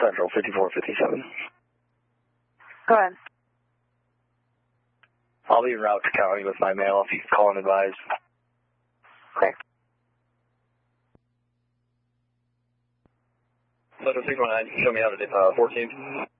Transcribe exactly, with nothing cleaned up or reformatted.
Central, fifty-four fifty-seven. Go ahead. I'll be en route to county with my mail if you can call and advise. Okay. Central six one nine, show me how to uh, fourteen.